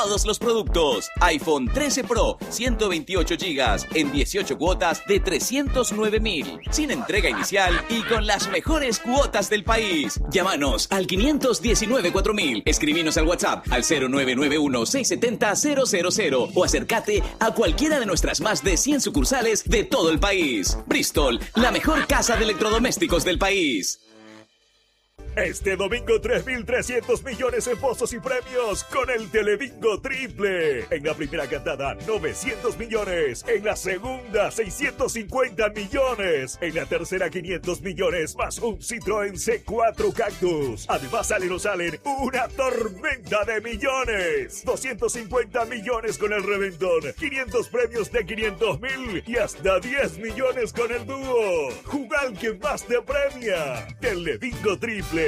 todos los productos. iPhone 13 Pro, 128 GB en 18 cuotas de 309.000, sin entrega inicial y con las mejores cuotas del país. Llámanos al 519-4000, escribinos al WhatsApp al 0991-670-000 o acércate a cualquiera de nuestras más de 100 sucursales de todo el país. Bristol, la mejor casa de electrodomésticos del país. Este domingo 3.300 millones en pozos y premios con el Telebingo Triple. En la primera cantada 900 millones, en la segunda 650 millones, en la tercera 500 millones más un Citroën C4 Cactus. Además salen una tormenta de millones. 250 millones con el reventón, 500 premios de 500.000 y hasta 10 millones con el dúo. Juga al que más te premia. Telebingo Triple.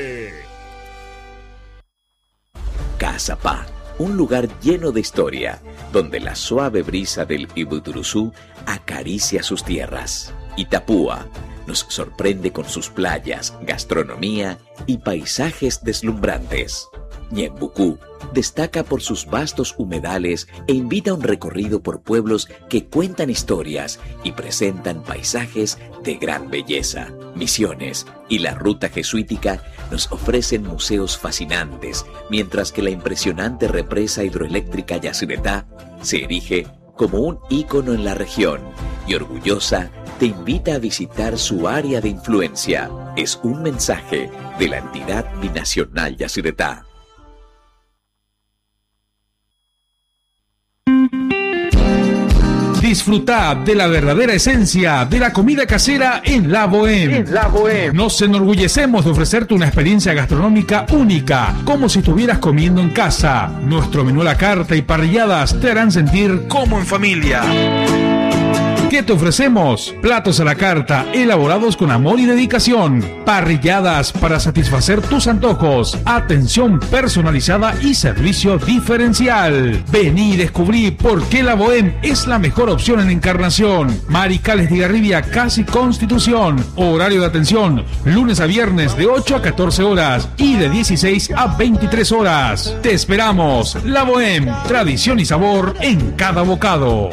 Casa Pa, un lugar lleno de historia, donde la suave brisa del Ibuturuzú acaricia sus tierras. Itapúa nos sorprende con sus playas, gastronomía y paisajes deslumbrantes. Ñembucú destaca por sus vastos humedales e invita a un recorrido por pueblos que cuentan historias y presentan paisajes de gran belleza. Misiones y la ruta jesuítica nos ofrecen museos fascinantes, mientras que la impresionante represa hidroeléctrica Yacyretá se erige como un ícono en la región y orgullosa te invita a visitar su área de influencia. Es un mensaje de la entidad binacional Yacyretá. Disfruta de la verdadera esencia de la comida casera en La Bohème. Nos enorgullecemos de ofrecerte una experiencia gastronómica única, como si estuvieras comiendo en casa. Nuestro menú a la carta y parrilladas te harán sentir como en familia. ¿Qué te ofrecemos? Platos a la carta, elaborados con amor y dedicación. Parrilladas para satisfacer tus antojos. Atención personalizada y servicio diferencial. Vení y descubrí por qué La Bohème es la mejor opción en Encarnación. Maricales de Garribia, casi Constitución. Horario de atención, lunes a viernes de 8 a 14 horas y de 16 a 23 horas. Te esperamos. La Bohème, tradición y sabor en cada bocado.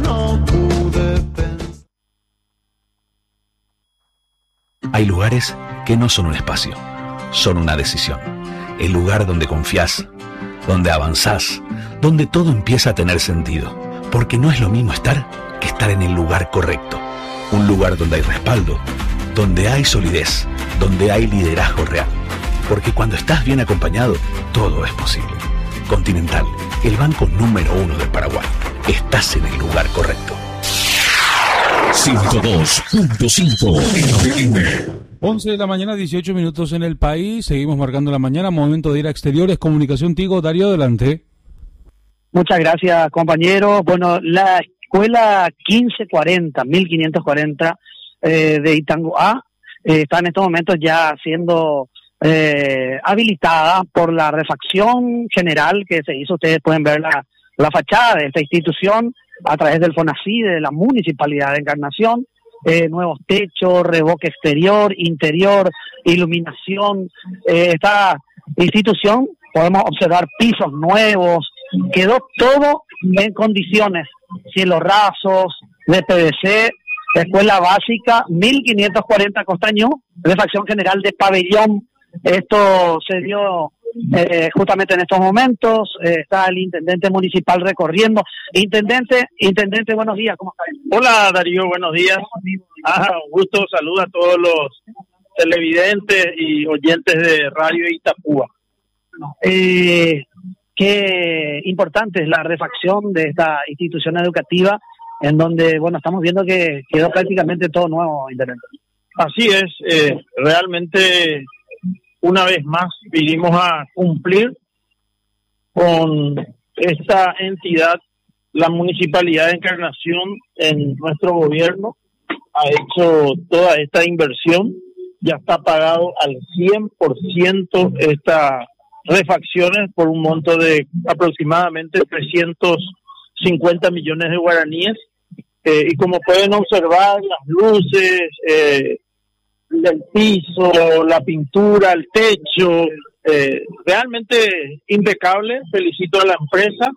Hay lugares que no son un espacio, son una decisión. El lugar donde confías, donde avanzás, donde todo empieza a tener sentido. Porque no es lo mismo estar que estar en el lugar correcto. Un lugar donde hay respaldo, donde hay solidez, donde hay liderazgo real. Porque cuando estás bien acompañado, todo es posible. Continental, el banco número 1 del Paraguay. Estás en el lugar correcto. 102.5 FM. 11 de la mañana, 18 minutos en el país. Seguimos marcando la mañana. Momento de ir a exteriores. Comunicación Tigo. Darío, adelante. Muchas gracias, compañero. Bueno, la escuela 1540 de Itangoa está en estos momentos ya siendo habilitada por la refacción general que se hizo. Ustedes pueden ver la fachada de esta institución a través del FONACIDE, de la Municipalidad de Encarnación. Nuevos techos, revoque exterior, interior, iluminación. Esta institución, podemos observar pisos nuevos, quedó todo en condiciones, cielos rasos, de PVC, escuela básica, 1540 Costañú, refacción general de pabellón. Esto se dio justamente en estos momentos. Está el intendente municipal recorriendo. Intendente, buenos días, ¿cómo está? Hola Darío, buenos días. Un gusto, saludo a todos los televidentes y oyentes de Radio Itapúa. Qué importante es la refacción de esta institución educativa, en donde, bueno, estamos viendo que quedó prácticamente todo nuevo, intendente. Así es, realmente una vez más vinimos a cumplir con esta entidad. La Municipalidad de Encarnación en nuestro gobierno ha hecho toda esta inversión, ya está pagado al 100% estas refacciones por un monto de aproximadamente 350 millones de guaraníes, y como pueden observar, las luces, el piso, la pintura, el techo, realmente impecable. Felicito a la empresa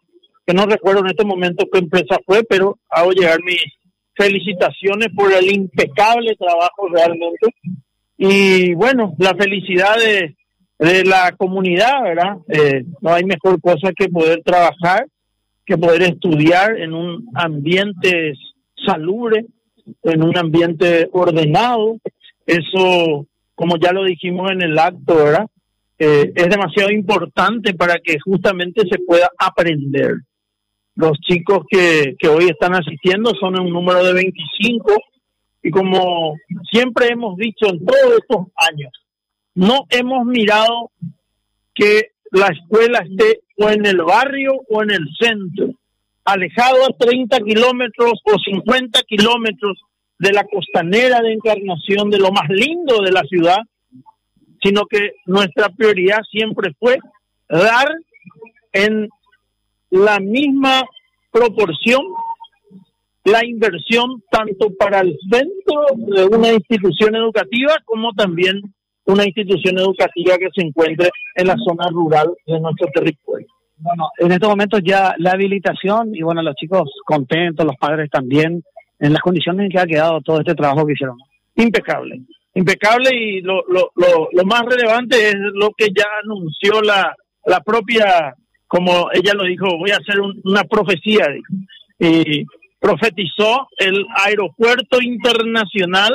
que no recuerdo en este momento qué empresa fue, pero hago llegar mis felicitaciones por el impecable trabajo realmente. Y bueno, la felicidad de la comunidad, ¿verdad? No hay mejor cosa que poder trabajar, que poder estudiar en un ambiente salubre, en un ambiente ordenado. Eso, como ya lo dijimos en el acto, ¿verdad? Es demasiado importante para que justamente se pueda aprender. Los chicos que hoy están asistiendo son un número de 25 y como siempre hemos dicho en todos estos años, no hemos mirado que la escuela esté o en el barrio o en el centro, alejado a 30 kilómetros o 50 kilómetros de la costanera de Encarnación, de lo más lindo de la ciudad, sino que nuestra prioridad siempre fue dar en la misma proporción la inversión tanto para el centro de una institución educativa como también una institución educativa que se encuentre en la zona rural de nuestro territorio. Bueno, en estos momentos ya la habilitación y bueno, los chicos contentos, los padres también, en las condiciones en que ha quedado todo este trabajo que hicieron. Impecable, impecable, y lo más relevante es lo que ya anunció la propia, como ella lo dijo, voy a hacer una profecía, y profetizó el aeropuerto internacional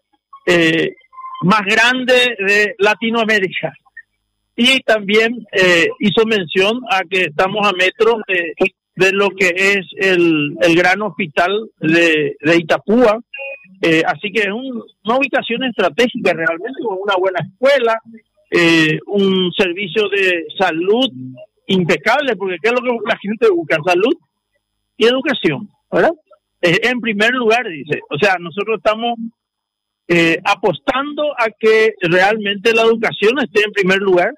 más grande de Latinoamérica. Y también hizo mención a que estamos a metros de lo que es el gran hospital de Itapúa. Así que es una ubicación estratégica realmente, con una buena escuela, un servicio de salud impecable, porque ¿qué es lo que la gente busca? Salud y educación, ¿verdad? En primer lugar, dice. O sea, nosotros estamos apostando a que realmente la educación esté en primer lugar,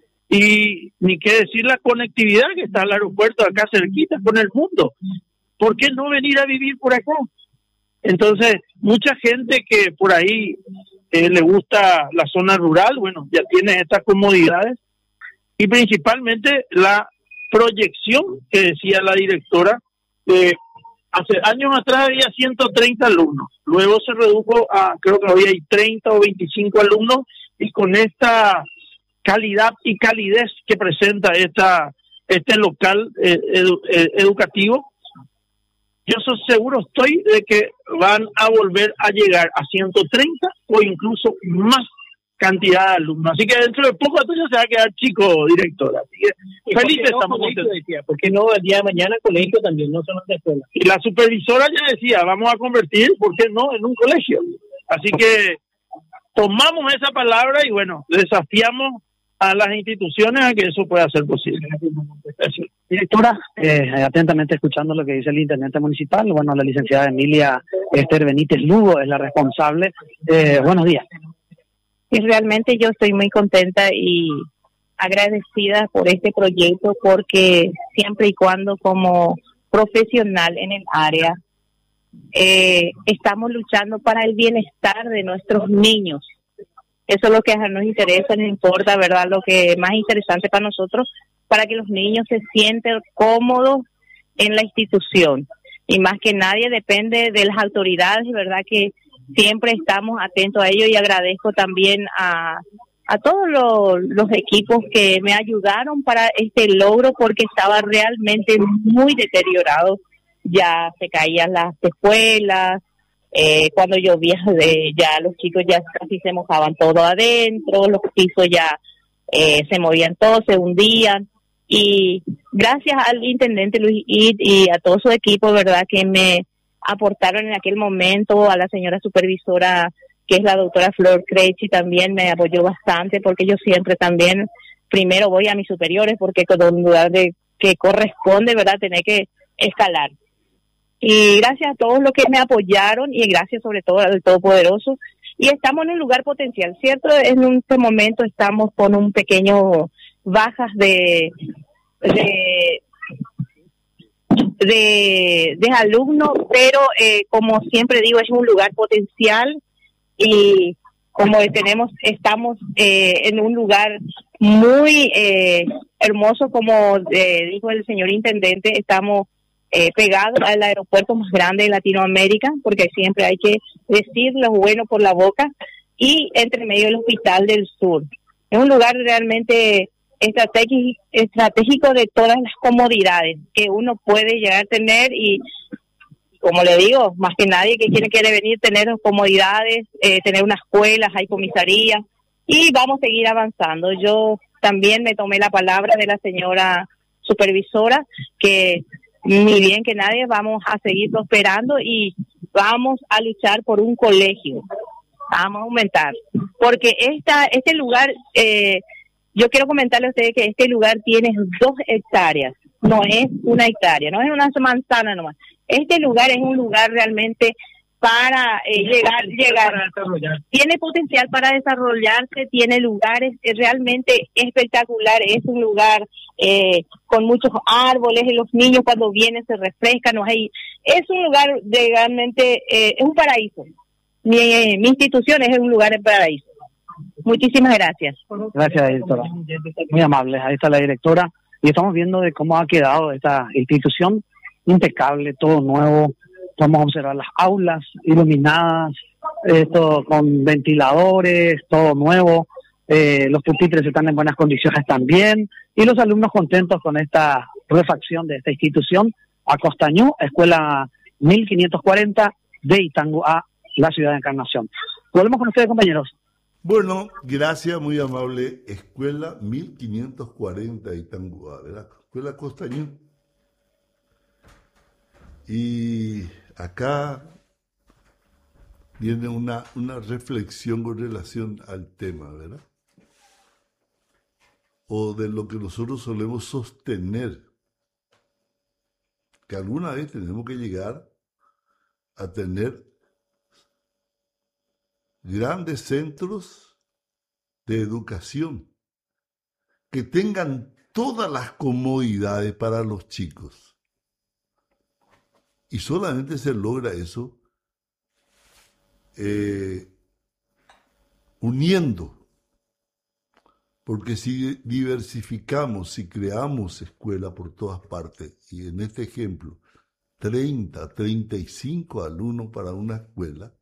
y ni qué decir la conectividad, que está al aeropuerto acá cerquita con el mundo. ¿Por qué no venir a vivir por acá? Entonces, mucha gente que por ahí le gusta la zona rural, bueno, ya tiene estas comodidades, y principalmente la proyección que decía la directora. Hace años atrás había 130 alumnos, luego se redujo a, creo que hoy hay 30 o 25 alumnos, y con esta calidad y calidez que presenta este local educativo, yo seguro estoy de que van a volver a llegar a 130 o incluso más cantidad de alumnos. Así que dentro de poco entonces se va a quedar chico, directora. Así que felices estamos. ¿Por qué no el día de mañana colegio también, no solo de escuela? Y la supervisora ya decía, vamos a convertir, ¿por qué no?, en un colegio. Así que tomamos esa palabra y bueno, desafiamos a las instituciones a que eso pueda ser posible. Directora, atentamente escuchando lo que dice el intendente municipal, bueno, la licenciada Emilia Esther Benítez Lugo es la responsable. Buenos días. Y realmente yo estoy muy contenta y agradecida por este proyecto, porque siempre y cuando como profesional en el área estamos luchando para el bienestar de nuestros niños. Eso es lo que nos interesa, nos importa, ¿verdad? Lo que es más interesante para nosotros, para que los niños se sientan cómodos en la institución. Y más que nadie depende de las autoridades, ¿verdad? Que siempre estamos atentos a ello, y agradezco también a todos los equipos que me ayudaron para este logro, porque estaba realmente muy deteriorado. Ya se caían las escuelas, cuando llovía ya los chicos ya casi se mojaban todo adentro, los pisos ya se movían todos, se hundían, y gracias al intendente Luis y a todo su equipo, verdad, que me aportaron en aquel momento, a la señora supervisora, que es la doctora Flor Crechi, también me apoyó bastante, porque yo siempre también primero voy a mis superiores, porque con lugar de que corresponde, verdad, tener que escalar. Y gracias a todos los que me apoyaron, y gracias sobre todo al Todopoderoso, y estamos en un lugar potencial, ¿cierto? En este momento estamos con un pequeño bajas de alumnos, pero como siempre digo, es un lugar potencial, y como estamos en un lugar muy hermoso, como dijo el señor intendente. Estamos pegados al aeropuerto más grande de Latinoamérica, porque siempre hay que decir lo bueno por la boca, y entre medio del Hospital del Sur. Es un lugar realmente estratégico de todas las comodidades que uno puede llegar a tener, y como le digo, más que nadie que quiere venir, tener comodidades, tener una escuela, hay comisaría, y vamos a seguir avanzando. Yo también me tomé la palabra de la señora supervisora, que ni bien que nadie vamos a seguir prosperando y vamos a luchar por un colegio. Vamos a aumentar, porque este lugar, yo quiero comentarle a ustedes que este lugar tiene 2 hectáreas, no es 1 hectárea, no es una manzana nomás. Este lugar es un lugar realmente para llegar, tiene potencial para desarrollarse, tiene lugares realmente espectaculares, es un lugar con muchos árboles, y los niños cuando vienen se refrescan, es un lugar realmente, es un paraíso. Mi institución es un lugar de paraíso. Muchísimas gracias. Gracias, directora. Muy amable. Ahí está la directora. Y estamos viendo de cómo ha quedado esta institución, impecable, todo nuevo. Vamos a observar las aulas iluminadas, esto con ventiladores, todo nuevo. Los pupitres están en buenas condiciones también. Y los alumnos contentos con esta refacción de esta institución. Acostañú, Escuela 1540 de Itanguá, la ciudad de Encarnación. Volvemos con ustedes, compañeros. Bueno, gracias, muy amable. Escuela 1540 Itanguá, ¿verdad? Escuela Costañú. Y acá viene una reflexión con relación al tema, ¿verdad? O de lo que nosotros solemos sostener, que alguna vez tenemos que llegar a tener grandes centros de educación que tengan todas las comodidades para los chicos. Y solamente se logra eso uniendo. Porque si diversificamos, si creamos escuela por todas partes, y en este ejemplo, 30, 35 alumnos para una escuela,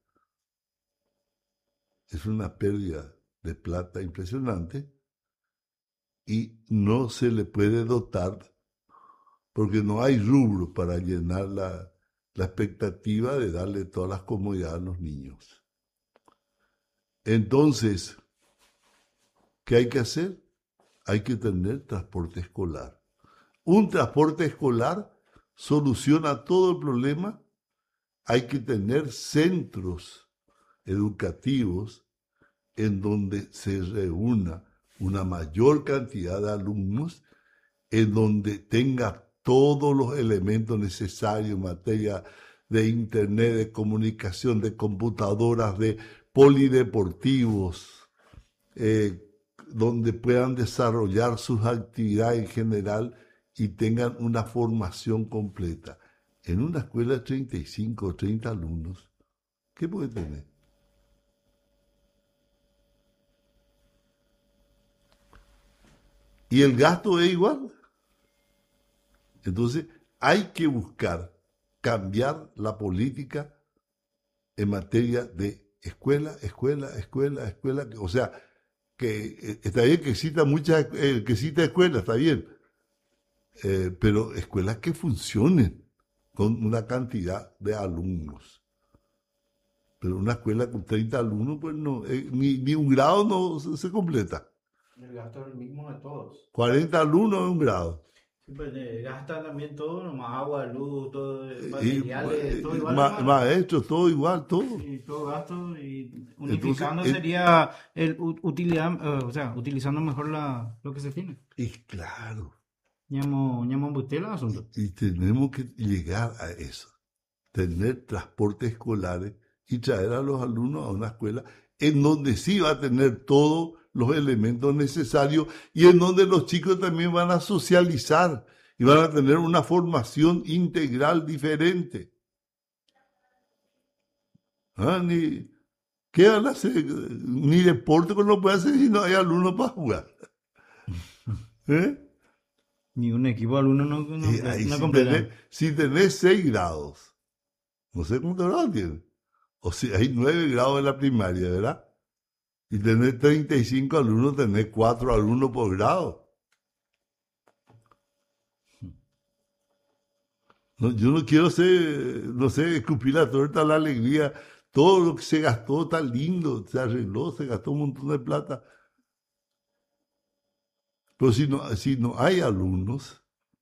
es una pérdida de plata impresionante y no se le puede dotar porque no hay rubro para llenar la expectativa de darle todas las comodidades a los niños. Entonces, ¿qué hay que hacer? Hay que tener transporte escolar. Un transporte escolar soluciona todo el problema. Hay que tener centros educativos en donde se reúna una mayor cantidad de alumnos, en donde tenga todos los elementos necesarios en materia de internet, de comunicación, de computadoras, de polideportivos, donde puedan desarrollar sus actividades en general y tengan una formación completa. En una escuela de 35 o 30 alumnos, ¿qué puede tener? Y el gasto es igual. Entonces, hay que buscar cambiar la política en materia de escuela. O sea, que está bien que exista escuelas, está bien. Pero escuelas que funcionen con una cantidad de alumnos. Pero una escuela con 30 alumnos, pues no, ni un grado no se completa. El gasto es el mismo de todos. 40 alumnos en un grado. Sí, pues gasta también todo, nomás agua, luz, todo, materiales, todo igual. Maestros, todo igual, todo. Sí, todo gasto, y unificando sería utilizando mejor lo que se tiene. Y claro. Ñamo Bustela asunto. Y tenemos que llegar a eso. Tener transportes escolares y traer a los alumnos a una escuela en donde sí va a tener todos los elementos necesarios y en donde los chicos también van a socializar y van a tener una formación integral diferente. ¿Qué van a hacer? Ni deporte que no puede hacer si no hay alumnos para jugar. Ni un equipo de alumnos no completa. Si tenés 6 grados, no sé cuántos grados tiene, o si hay 9 grados en la primaria, ¿verdad? Y tenés 35 alumnos, tenés 4 alumnos por grado. No, yo no quiero escupir la torta, la alegría. Todo lo que se gastó tan lindo, se arregló, se gastó un montón de plata. Pero si no hay alumnos.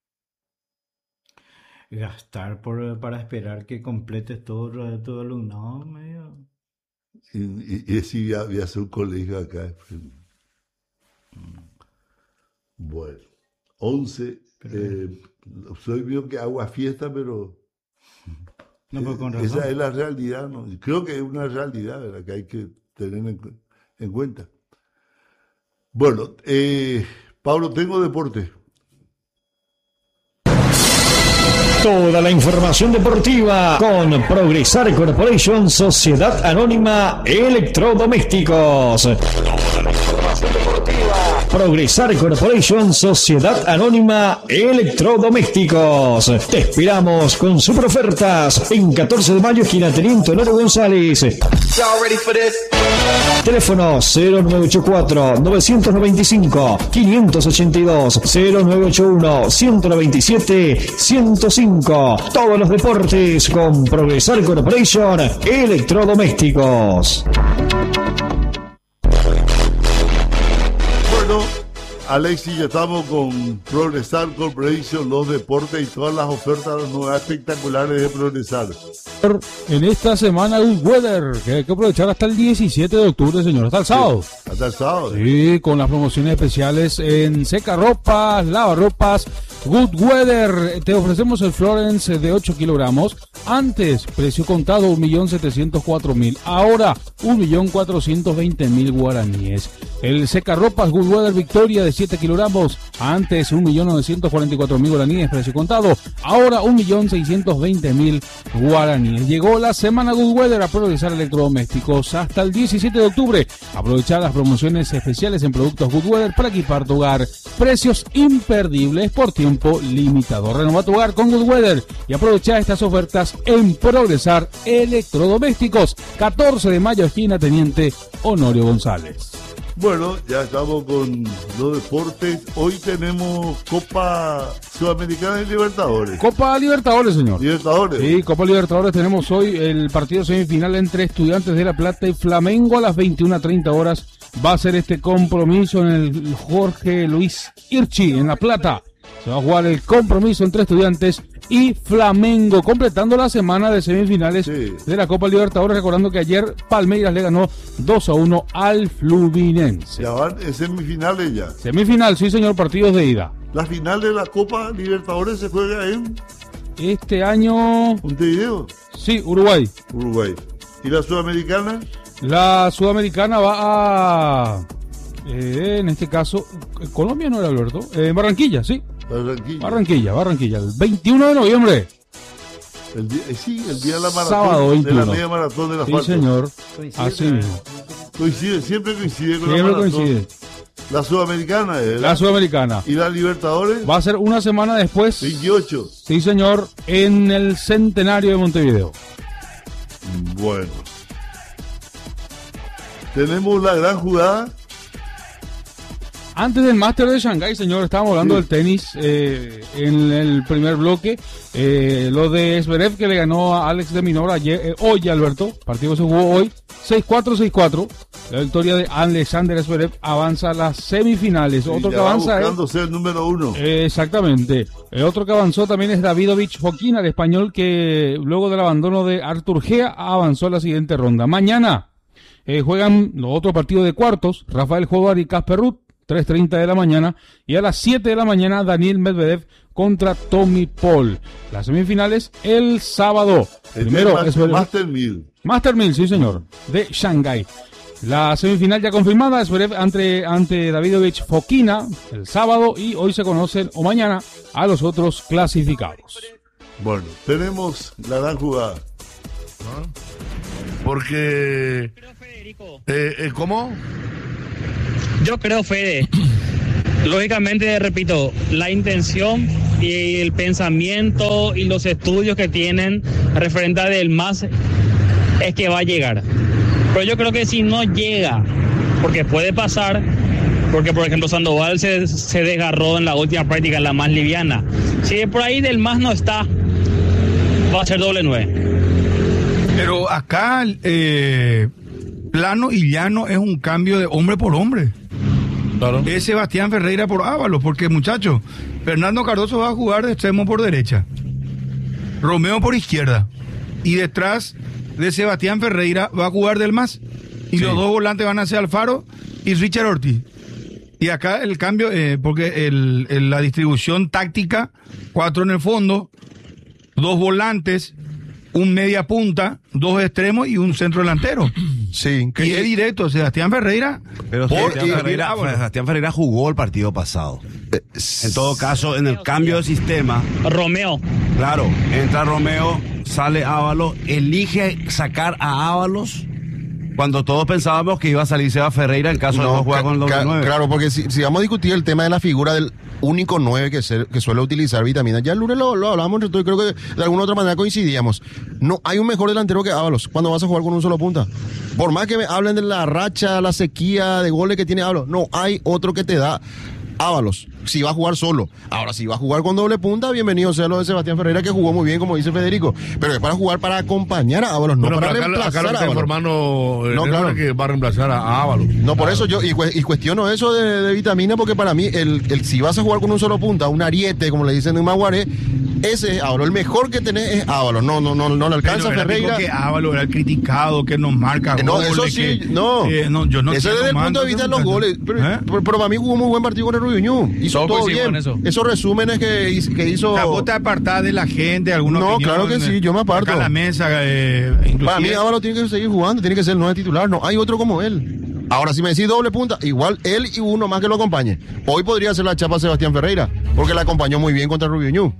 Gastar para esperar que completes todo el alumnado, medio. Y si voy a hacer un colegio acá. Bueno, 11. Soy vio que hago fiesta, pero no, con razón. Esa es la realidad, ¿no? Creo que es una realidad, ¿verdad?, que hay que tener en cuenta. Bueno, Pablo, tengo deporte. Toda la información deportiva con Progresar Corporation, Sociedad Anónima Electrodomésticos. Toda la información deportiva. Progresar Corporation, Sociedad Anónima Electrodomésticos. Te esperamos con super ofertas en 14 de mayo, esquina Teniente Honorio González. Teléfono 0984-995-582, 0981-197-105. Todos los deportes con Progresar Corporation Electrodomésticos. Bueno, Alexis, ya estamos con Progresar Corporation, los deportes y todas las ofertas nuevas espectaculares de Progresar. En esta semana Good Weather, que hay que aprovechar hasta el 17 de octubre, señor, hasta el sábado. Sí, hasta el sábado. Sí, con las promociones especiales en secarropas, lavarropas. Good Weather, te ofrecemos el Florence de 8 kilogramos. Antes, precio contado 1.704.000. Ahora, 1.420.000 guaraníes. El secarropas Good Weather Victoria de 7 kilogramos. Antes, 1.944.000 guaraníes, precio contado. Ahora, 1.620.000 guaraníes. Llegó la semana Good Weather a Progresar Electrodomésticos hasta el 17 de octubre. Aprovechar las promociones especiales en productos Good Weather para equipar tu hogar. Precios imperdibles por tiempo limitado. Renova tu hogar con Good Weather y aprovecha estas ofertas en Progresar Electrodomésticos. 14 de mayo, esquina Teniente Honorio González. Bueno, ya estamos con los deportes. Hoy tenemos Copa Sudamericana y Libertadores. Copa Libertadores, señor. Libertadores. Sí, Copa Libertadores. Tenemos hoy el partido semifinal entre Estudiantes de La Plata y Flamengo a las 21:30 horas. Va a ser este compromiso en el Jorge Luis Irchi, en La Plata. Se va a jugar el compromiso entre Estudiantes y Flamengo, completando la semana de semifinales de la Copa Libertadores. Recordando que ayer Palmeiras le ganó 2-1 al Fluminense. Ya van en semifinales ya. Semifinal, sí, señor, partidos de ida. La final de la Copa Libertadores se juega en... Este año... ¿Montevideo? Sí, Uruguay. ¿Y la Sudamericana? La Sudamericana va a... en este caso, Colombia no era, Alberto. Barranquilla, sí. Barranquilla, el 21 de noviembre. El día de la maratón. Sábado 21. De la media maratón de la Sí, señor. Así mismo. Siempre coincide con la maratón. La Sudamericana es. La Sudamericana. ¿Y la Libertadores? Va a ser una semana después. 28. Sí, señor, en el Centenario de Montevideo. Bueno. Tenemos la gran jugada. Antes del Máster de Shanghái, señor, estábamos hablando del tenis en el primer bloque. Lo de Zverev, que le ganó a Alex de Minaur hoy, Alberto. Partido se jugó hoy. 6-4, 6-4. La victoria de Alexander Zverev avanza a las semifinales. Sí, otro que avanza buscándose el número 1. Exactamente. El otro que avanzó también es Davidovich Fokina, el español, que luego del abandono de Artur Gea avanzó a la siguiente ronda. Mañana juegan los otros partidos de cuartos. Rafael Jovar y Casper Ruud. 3:30 de la mañana, y a las 7 de la mañana Daniel Medvedev contra Tommy Paul. Las semifinales el sábado. Primero es Master 1000. Master 1000, sí, señor, de Shanghái. La semifinal ya confirmada es ante Davidovich Fokina el sábado, y hoy se conocen, o mañana, a los otros clasificados. Bueno, tenemos la gran jugada. Porque... ¿Cómo? Yo creo, Fede, Lógicamente, repito, la intención y el pensamiento y los estudios que tienen referente a del MAS es que va a llegar. Pero yo creo que si no llega, porque puede pasar, porque por ejemplo Sandoval se desgarró en la última práctica, en la más liviana. Si por ahí del MAS no está, va a ser doble 9. Pero acá plano y llano es un cambio de hombre por hombre. Claro. Es Sebastián Ferreira por Ábalos, porque muchachos, Fernando Cardoso va a jugar de extremo por derecha, Romeo por izquierda, y detrás de Sebastián Ferreira va a jugar del MAS, y los dos volantes van a ser Alfaro y Richard Ortiz. Y acá el cambio, porque la distribución táctica, 4 en el fondo, 2 volantes, un media punta, 2 extremos y un centro delantero. Sí. Y es directo, Sebastián Ferreira. Pero Sebastián Ferreira jugó el partido pasado. En todo caso, en el cambio de sistema. Romeo. Claro, entra Romeo, sale Ábalos, elige sacar a Ábalos cuando todos pensábamos que iba a salir Seba Ferreira en caso de no jugar con el doble 9. Claro, porque si vamos a discutir el tema de la figura del único 9 que suele utilizar Vitamina, ya el lunes lo hablábamos entre todos y creo que de alguna otra manera coincidíamos. No hay un mejor delantero que Ábalos cuando vas a jugar con un solo punta. Por más que me hablen de la racha, la sequía de goles que tiene Ábalos, no hay otro que te da Ábalos, si va a jugar solo. Ahora, si va a jugar con doble punta, bienvenido sea lo de Sebastián Ferreira, que jugó muy bien, como dice Federico, pero es para jugar para acompañar a Ábalos, no para reemplazar a Ábalos. No, claro que va a reemplazar a Ábalos. No, por eso yo y cuestiono eso de Vitamina, porque para mí si vas a jugar con un solo punta, un ariete, como le dicen en Maguaré, ese es Ábalos. El mejor que tenés es Ábalos. No le alcanza a Ferreira. Que Ábalos era el criticado, que nos marca no, goles. Eso sí, yo no eso desde el punto de vista de los goles. Pero para mí jugó muy buen partido con el Rubio Ñu. Hizo todo bien. Esos resúmenes que hizo. La vos te apartás de la gente, algunos. No, claro que sí, yo me aparto. Acá en la mesa, para mí Ábalos tiene que seguir jugando, tiene que ser el 9 titular. No hay otro como él. Ahora, si me decís doble punta, igual él y uno más que lo acompañe. Hoy podría ser la chapa Sebastián Ferreira, porque la acompañó muy bien contra el Rubio Ñu.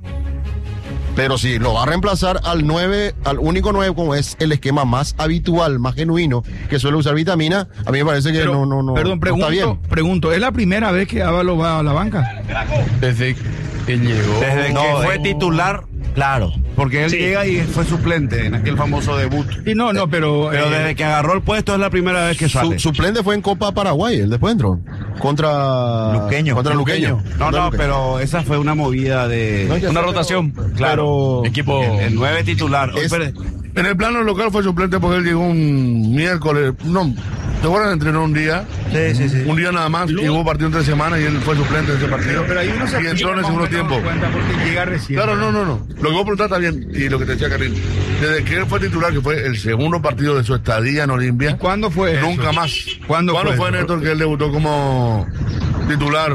Pero si lo va a reemplazar al 9, al único 9, como es el esquema más habitual, más genuino que suele usar Vitamina, a mí me parece que no está bien. Pregunto, ¿es la primera vez que Ábalos va a la banca? Desde que llegó. Desde que fue titular, claro. Porque él llega y fue suplente en aquel famoso debut. Y pero desde que agarró el puesto es la primera vez que sale. Suplente fue en Copa Paraguay, él después entró. Contra Luqueño. No, pero esa fue una movida de... una rotación. Claro. Equipo... El 9 titular. En el plano local fue suplente porque él llegó un miércoles. No, ¿te acuerdas? Entrenó un día. Sí. Un día nada más. Y hubo partido entre semanas y él fue suplente de ese partido. Pero ahí uno se y entró en el segundo tiempo. Porque llega recién. Claro, no. Lo que vos preguntás está bien. Y lo que te decía Karim. Desde que él fue titular, que fue el segundo partido de su estadía en Olimpia. ¿Y cuándo fue Nunca eso? más. ¿Cuándo fue Néstor que él debutó como titular?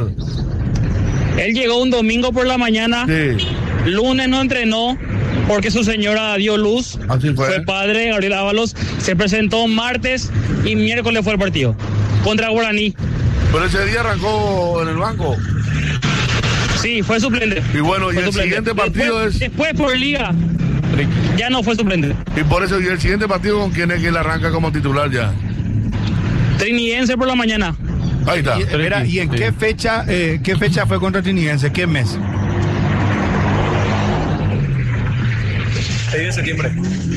Él llegó un domingo por la mañana. Sí. Lunes no entrenó porque su señora dio luz. Así fue. Padre, Gabriel Ábalos. Se presentó martes y miércoles fue el partido contra Guaraní. Pero ese día arrancó en el banco. Sí, fue suplente. Y bueno, y el siguiente partido después por liga ya no fue suplente. Y por eso, ¿y el siguiente partido con quién es que él arranca como titular ya? Trinidense por la mañana. Ahí está. ¿Y en qué fecha fue contra Trinidense? ¿Qué mes? 6 de septiembre.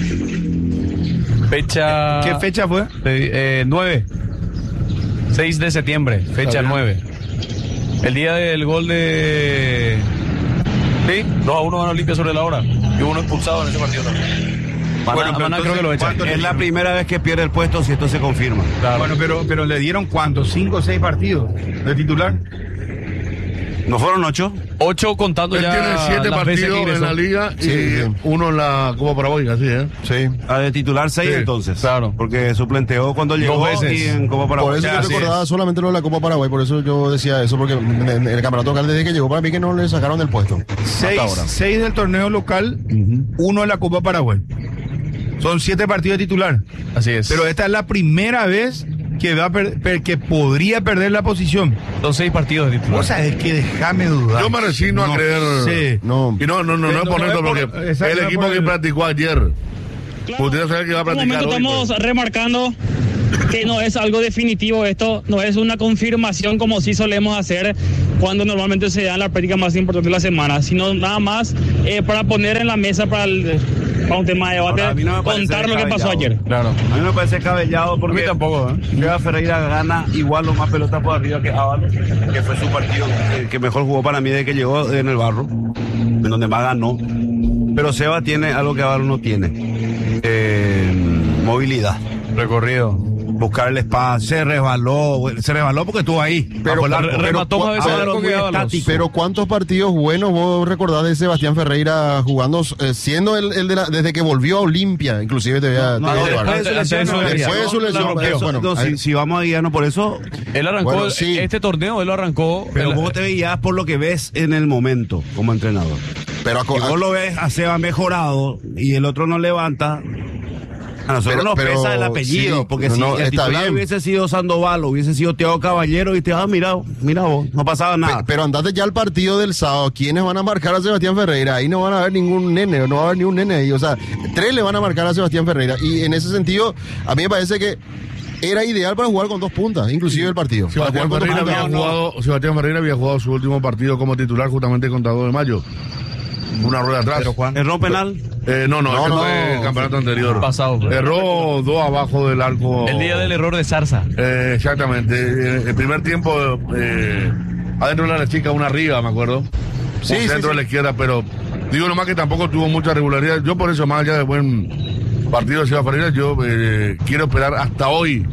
Fecha... ¿Qué fecha fue? 9. 6 de septiembre, fecha 9. El día del gol de... Sí, 2-1 van a Olimpia sobre la hora. Y uno expulsado en ese partido también. Maná creo que lo echa. Es la primera vez que pierde el puesto si esto se confirma. Claro. Bueno, pero le dieron ¿cuántos? 5 o 6 partidos de titular. ¿No fueron 8? 8 contando. Él ya tiene 7 partidos en la liga y uno en la Copa Paraguay, así, ¿eh? Sí. De titular 6 entonces. Claro. Porque suplenteó cuando llegó 2 veces. y en Copa Paraguay. Por eso yo recordaba solamente lo de la Copa Paraguay, por eso yo decía eso, porque en el campeonato local desde que llegó para mí que no le sacaron del puesto. 6 del torneo local, 1 en la Copa Paraguay. Son 7 partidos de titular. Así es. Pero esta es la primera vez que que podría perder la posición. Son 6 partidos de titular. O sea, es que déjame dudar. Yo me resigno a creer. Sí. No. Y no es por esto, porque el equipo que practicó ayer. Claro, usted sabe que va a practicar hoy. Estamos remarcando que no es algo definitivo esto, no es una confirmación como sí solemos hacer cuando normalmente se dan la práctica más importante de la semana, sino nada más para poner en la mesa para un tema de debate, contar lo que pasó ayer. Claro. A mí me parece cabellado porque a mí tampoco, Seba Ferreira gana igual o más pelota por arriba que Ábalos, que fue su partido que mejor jugó para mí desde que llegó en el Barro, en donde más ganó. Pero Seba tiene algo que Ábalos no tiene. Movilidad. Recorrido. Buscar el espacio. Se resbaló porque estuvo ahí. Pero ¿cuántos partidos buenos vos recordás de Sebastián Ferreira jugando, siendo el de desde que volvió a Olimpia? Inclusive después de su lesión. Si vamos a guiarnos por eso. Él arrancó, este torneo él lo arrancó. Pero vos te veías por lo que ves en el momento como entrenador. Pero vos lo ves a Seba mejorado y el otro no levanta. A nosotros nos pesa el apellido, sí, porque si el titular hubiese sido Sandoval, hubiese sido Thiago Caballero, y te mira vos, no pasaba nada. Pero andate ya al partido del sábado, ¿quiénes van a marcar a Sebastián Ferreira? Ahí no van a haber ningún nene, no va a haber ni un nene ahí, o sea, 3 le van a marcar a Sebastián Ferreira, y en ese sentido, a mí me parece que era ideal para jugar con 2 puntas, inclusive el partido. Sebastián Ferreira había jugado su último partido como titular justamente contra 2 de mayo. Una rueda atrás. Pero Juan, ¿erró penal? No, fue el campeonato anterior. Pasado. Erró 2 abajo del arco. El día del error de Zarza. Exactamente. El primer tiempo, adentro de la chica, una arriba, me acuerdo. Sí, centro de la izquierda, pero digo nomás que tampoco tuvo mucha regularidad. Yo por eso, más allá de buen partido de Seba Ferreira, yo quiero esperar hasta hoy,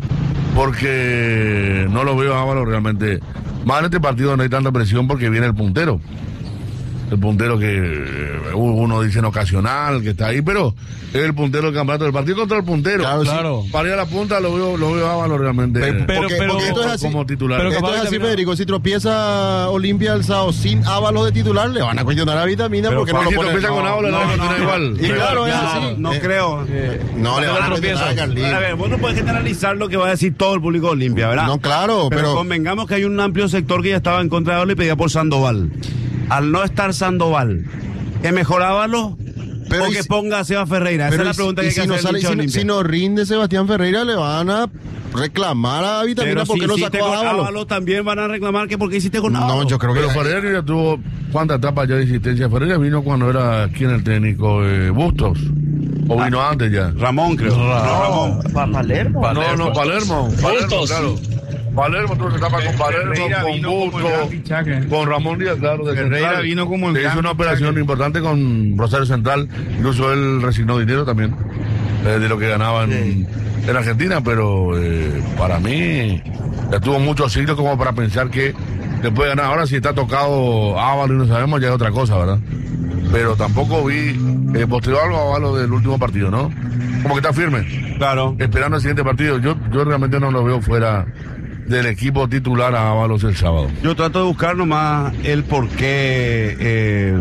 porque no lo veo a Ábalos realmente. Más en este partido no hay tanta presión porque viene el puntero. El puntero que uno dice en ocasional, que está ahí, pero es el puntero del campeonato. El partido contra el puntero. Claro. Para ir a la punta lo veo a Ábalos realmente. Porque esto es así, como titular. Pero esto es así, Federico. Si tropieza Olimpia el sábado sin Ábalos de titular, le van a cuestionar a Vitamina porque no lo ponen. Si tropieza con Ábalos, no igual. Y claro, es así. No creo. No le van a cuestionar a Carlín. A ver, vos no podés generalizar lo que va a decir todo el público de Olimpia, ¿verdad? No, claro, pero convengamos que hay un amplio sector que ya estaba en contra de Ábalos y pedía por Sandoval. Al no estar Sandoval, ¿es mejor Ábalos o que ponga a Seba Ferreira? Esa es la pregunta que hay que hacer. Si no rinde Sebastián Ferreira, le van a reclamar a Vitamina porque no sacó a Ábalos. También van a reclamar que porque hiciste con Ábalos. No, yo creo que Ferreira ya tuvo cuántas etapas ya de insistencia. Ferreira vino cuando era quien el técnico, Bustos. O vino antes ya. Ramón, creo. Ramón. Palermo. Palermo. Bustos. Claro. Palermo tuvo etapa con Palermo, con Bustos, con Ramón Díaz, claro, de Ferreira Central. vino como el hizo una operación importante con Rosario Central, incluso él resignó dinero también de lo que ganaba en Argentina, pero para mí ya tuvo muchos siglos como para pensar que le puede ganar. Ahora si está tocado Ábalos y no sabemos, ya es otra cosa, ¿verdad? Pero tampoco vi posterior algo a Ábalos del último partido, ¿no? Como que está firme. Claro. Esperando el siguiente partido. Yo realmente no lo veo fuera del equipo titular a Ábalos el sábado. Yo trato de buscar nomás el por qué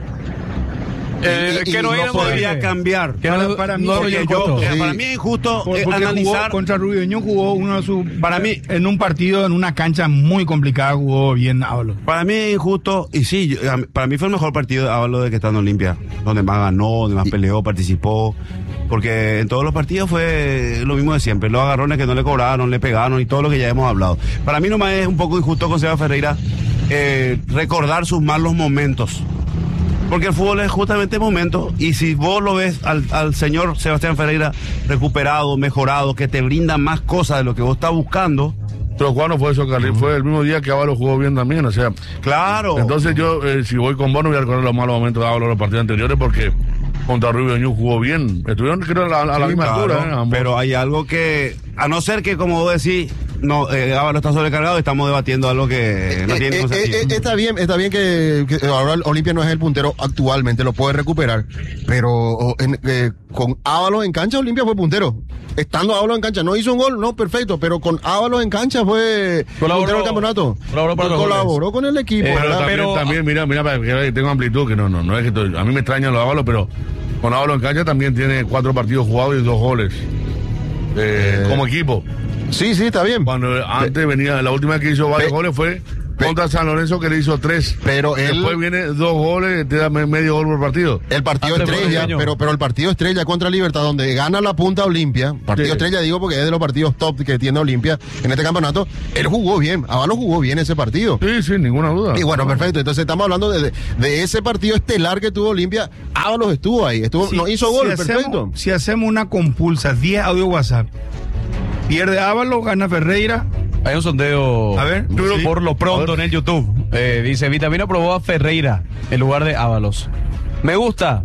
que no podría cambiar. Para mí es injusto analizar. Contra Rubiño jugó uno de sus. Para mí, en un partido, en una cancha muy complicada, jugó bien Ábalos. Para mí es injusto, y sí, para mí fue el mejor partido de Ábalos de que está en Olimpia, donde más ganó, donde más peleó, participó. Porque en todos los partidos fue lo mismo de siempre. Los agarrones que no le cobraron, le pegaron y todo lo que ya hemos hablado. Para mí nomás es un poco injusto con Seba Ferreira recordar sus malos momentos. Porque el fútbol es justamente momento. Y si vos lo ves al señor Sebastián Ferreira recuperado, mejorado, que te brinda más cosas de lo que vos estás buscando. Pero ¿cuándo fue eso, Carlín? Fue el mismo día que Ábalos jugó bien también, o sea. Claro. Entonces yo, si voy con vos, no voy a recordar los malos momentos de Ábalos en los partidos anteriores porque contra Rubio Ñu jugó bien. Estuvieron, creo, a la misma altura. Pero hay algo que, a no ser que, como vos decís, no, Ábalos está sobrecargado, estamos debatiendo algo que no tiene sentido. Está bien que ahora Olimpia no es el puntero actualmente, lo puede recuperar, pero con Ábalos en cancha Olimpia fue puntero. Estando Ábalos en cancha, no hizo un gol, no, perfecto, pero con Ábalos en cancha fue puntero del campeonato. Colaboró con el equipo. Pero también, mira, para que tengo amplitud, que no es que a mí me extrañan los Ábalos, pero con Ábalos en cancha también tiene 4 partidos jugados y 2 goles como equipo. Sí, está bien. Cuando antes venía, la última vez que hizo varios goles fue contra San Lorenzo, que le hizo 3. Pero después viene 2 goles, te da medio gol por partido. El partido estrella, pero el partido estrella contra Libertad, donde gana la punta Olimpia, partido estrella digo porque es de los partidos top que tiene Olimpia en este campeonato, él jugó bien, Ábalos jugó bien ese partido. Sí, ninguna duda. Y bueno, perfecto, entonces estamos hablando de ese partido estelar que tuvo Olimpia, Ábalos estuvo ahí, no hizo gol, perfecto. Si hacemos una compulsa, 10 audio WhatsApp, pierde Ábalos, gana Ferreira. Hay un sondeo, a ver, por lo pronto en el YouTube. Dice, Vitamina probó a Ferreira en lugar de Ábalos. Me gusta,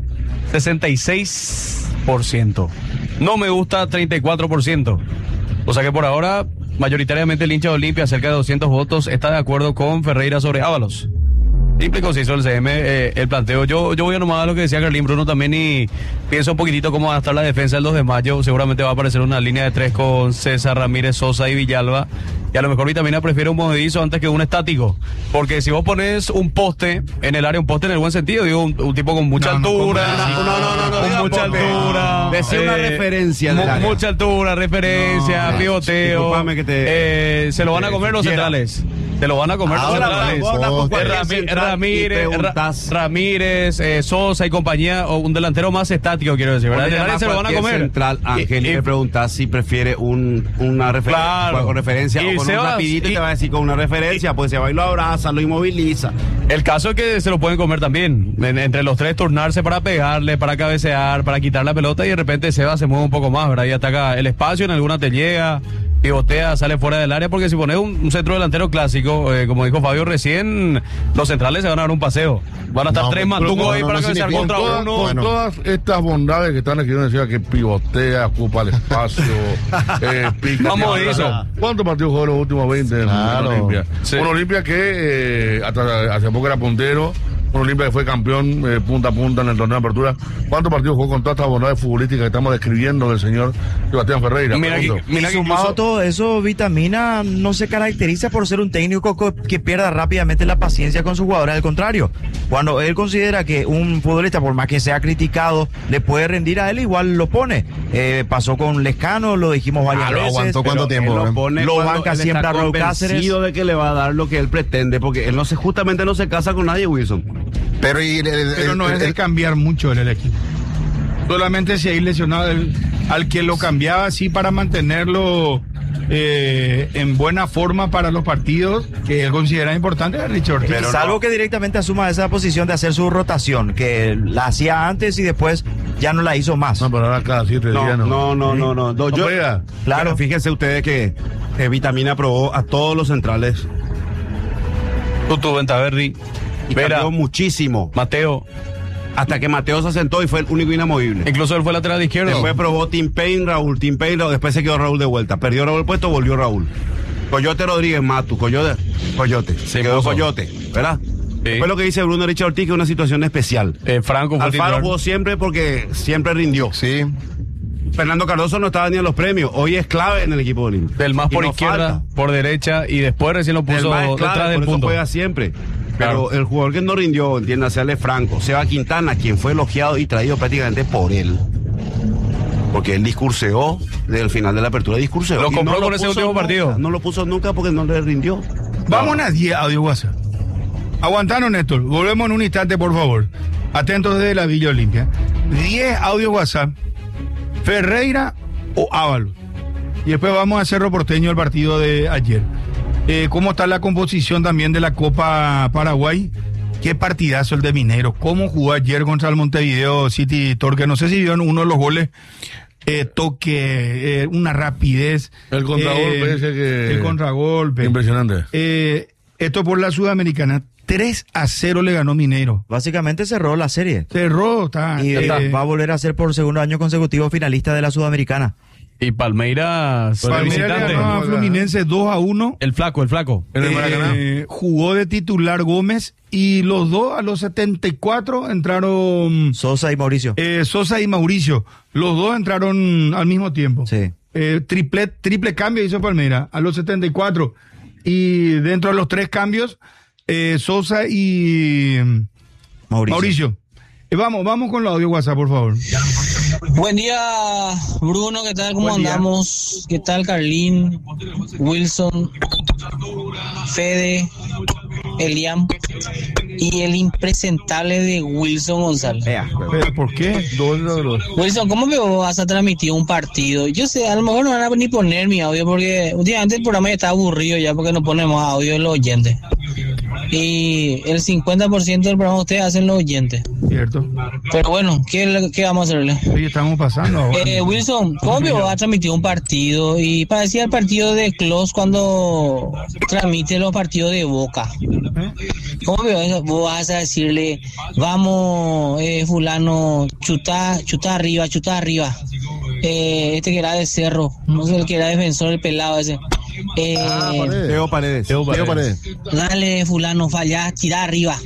66%. No me gusta, 34%. O sea que por ahora, mayoritariamente el hincha de Olimpia, cerca de 200 votos, está de acuerdo con Ferreira sobre Ábalos. Simple y conciso el CM, el planteo. Yo voy a nomás a lo que decía Carlín Bruno también y pienso un poquitito cómo va a estar la defensa del 2 de mayo. Seguramente va a aparecer una línea de 3 con César, Ramírez, Sosa y Villalba. Y a lo mejor Vitamina prefiere un movedizo antes que un estático. Porque si vos pones un poste en el área, un poste en el buen sentido, digo, un tipo con mucha altura. Con mucha altura. Decía una referencia del área. Mucha altura, referencia, pivoteo. Disculpame que se lo van a comer los centrales. Se lo van a comer los centrales. Ramírez, Sosa y compañía, o un delantero más estático, quiero decir, ¿verdad? Se lo van a comer. Central, Ángel, y le preguntás si prefiere una referencia, con referencia o con un rapidito, y te va a decir con una referencia, pues se va y lo abraza, lo inmoviliza. El caso es que se lo pueden comer también, entre los tres turnarse para pegarle, para cabecear, para quitar la pelota y de repente Seba se mueve un poco más, ¿verdad? Y ataca el espacio, en alguna te llega, pivotea, sale fuera del área, porque si pones un centro delantero clásico, como dijo Fabio recién, los centrales se van a dar un paseo. Van a estar 3 mantungos ahí para cabecear contra uno. Con todas estas bondades que están aquí, uno decía que pivotea, ocupa el espacio, pica. Vamos a eso. ¿Cuántos partidos jugó los últimos 20 en Olimpia? Sí. Un Olimpia que hasta hace poco era puntero. Un Olimpia que fue campeón punta a punta en el torneo de apertura. ¿Cuántos partidos jugó con todas estas bondades futbolísticas que estamos describiendo del señor Sebastián Ferreira? Mira, sumado a todo eso, Vitamina no se caracteriza por ser un técnico que pierda rápidamente la paciencia con sus jugadores. Al contrario, cuando él considera que un futbolista, por más que sea criticado, le puede rendir a él, igual lo pone. Pasó con Lescano, lo dijimos varias veces. ¿Aguantó cuánto tiempo? Lo banca siempre a Raúl Cáceres. Convencido de que le va a dar lo que él pretende, porque él justamente no se casa con nadie, Wilson. Pero no es de cambiar mucho el equipo. Solamente si hay lesionado al que lo cambiaba así para mantenerlo en buena forma para los partidos que él considera importantes, es Richard Ortiz. Pero salvo que directamente asuma esa posición de hacer su rotación, que la hacía antes y después ya no la hizo más. No, pero ahora cada 7 días no. Claro, fíjense ustedes que Vitamina probó a todos los centrales. Tutu, Ventaverri. Y cambió muchísimo. Mateo. Hasta que Mateo se sentó y fue el único inamovible. Incluso él fue lateral izquierdo. Después probó Tim Payne, Raúl, después se quedó Raúl de vuelta. Perdió Raúl el puesto, volvió Raúl. Coyote Rodríguez, Matu, Coyote. Se quedó Coyote, ¿verdad? Sí. Fue lo que dice Bruno Richard Ortiz, que es una situación especial. Franco Alfaro jugó siempre porque siempre rindió. Sí. Fernando Cardoso no estaba ni en los premios. Hoy es clave en el equipo de Olimpia. Del más por izquierda, por derecha, y después recién lo puso detrás del punto. Juega siempre. Pero el jugador que no rindió, entiéndase, Ale Franco, Seba Quintana, quien fue elogiado y traído prácticamente por él. Porque él discurseó, desde el final de la apertura discurseó. Lo compró con ese último partido. No lo puso nunca porque no le rindió. Vamos a 10 audio WhatsApp. Aguantanos, Néstor. Volvemos en un instante, por favor. Atentos desde la Villa Olimpia. 10 audio WhatsApp. Ferreira o Ábalos. Y después vamos a Cerro Porteño, el partido de ayer. ¿Cómo está la composición también de la Copa Paraguay? Qué partidazo el de Mineiro. ¿Cómo jugó ayer contra el Montevideo City Torque? No sé si vieron uno de los goles. Toque, una rapidez. El contragolpe ese que... El contragolpe. Impresionante. Esto por la Sudamericana. 3-0 le ganó Mineiro. Básicamente cerró la serie. Cerró, está. Y va a volver a ser por segundo año consecutivo finalista de la Sudamericana. Y Palmeiras le ganó a Fluminense 2-1. El flaco. En el Maracaná. Jugó de titular Gómez y los dos a los 74 entraron... Sosa y Mauricio. Los dos entraron al mismo tiempo. Sí. Triple cambio hizo Palmeiras a los 74. Y dentro de los 3 cambios, Sosa y Mauricio. Vamos con el audio WhatsApp, por favor. Buen día, Bruno, ¿qué tal? ¿Cómo andamos? ¿Qué tal, Carlín, Wilson, Fede, Eliam y el impresentable de Wilson González. ¿Pero por qué? Wilson, ¿cómo me vas a transmitir un partido? Yo sé, a lo mejor no van a ni poner mi audio porque últimamente el programa ya está aburrido ya porque no ponemos audio de los oyentes. Y el 50% del programa ustedes hacen los oyentes. Cierto. Pero bueno, ¿qué vamos a hacerle? Sí, estamos pasando ahora. Wilson, ¿cómo me vas a transmitir un partido? Y parecía el partido de Klose cuando transmite los partidos de Boca. ¿Cómo vos vas a decirle, vamos, fulano, chuta arriba? Este que era de Cerro, no sé, el que era defensor, el pelado ese. Teo Paredes. Dale, fulano, falla, tira arriba.